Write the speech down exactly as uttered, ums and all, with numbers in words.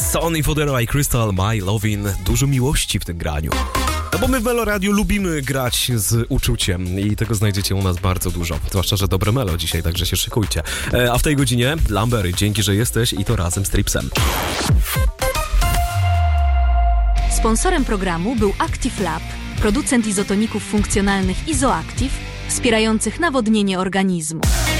Sonny Fodera i Crystal My Lovin'. Dużo miłości w tym graniu. No bo my w Melo Radio lubimy grać z uczuciem i tego znajdziecie u nas bardzo dużo. Zwłaszcza, że dobre Melo dzisiaj, także się szykujcie. E, a w tej godzinie Lamber, dzięki, że jesteś i to razem z Tripsem. Sponsorem programu był Active Lab, producent izotoników funkcjonalnych Izoactive, wspierających nawodnienie organizmu.